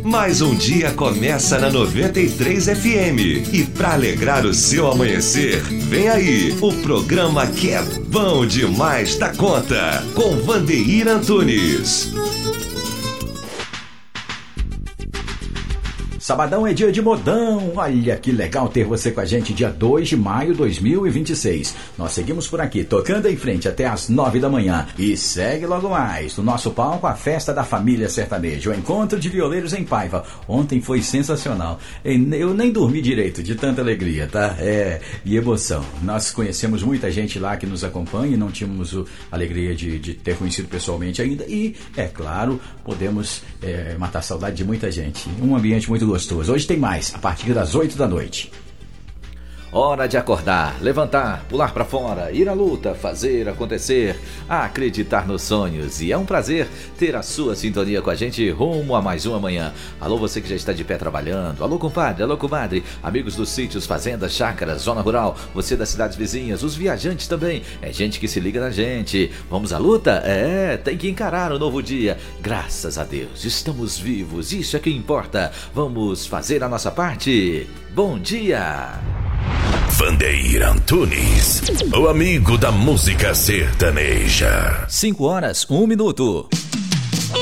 Mais um dia começa na 93 FM. E para alegrar o seu amanhecer, vem aí o programa que é bom demais da conta, com Vandeir Antunes. Sabadão é dia de modão, olha que legal ter você com a gente dia 2 de maio de 2026. Nós seguimos por aqui, tocando em frente até às 9 da manhã. E segue logo mais, no nosso palco, a festa da família sertaneja, o encontro de violeiros em Paiva. Ontem foi sensacional, eu nem dormi direito de tanta alegria, tá? E emoção. Nós conhecemos muita gente lá que nos acompanha e não tínhamos a alegria de ter conhecido pessoalmente ainda. E, é claro, podemos matar a saudade de muita gente. Um ambiente muito gostoso. Hoje tem mais, a partir das 8 da noite. Hora de acordar, levantar, pular pra fora, ir à luta, fazer acontecer, acreditar nos sonhos. E é um prazer ter a sua sintonia com a gente rumo a mais uma manhã. Alô, você que já está de pé trabalhando. Alô, compadre, alô, comadre. Amigos dos sítios, fazendas, chácaras, zona rural. Você das cidades vizinhas, os viajantes também. É gente que se liga na gente. Vamos à luta? Tem que encarar o novo dia. Graças a Deus, estamos vivos. Isso é que importa. Vamos fazer a nossa parte. Bom dia! Vandeir Antunes, o amigo da música sertaneja. 5 horas, 1 minuto.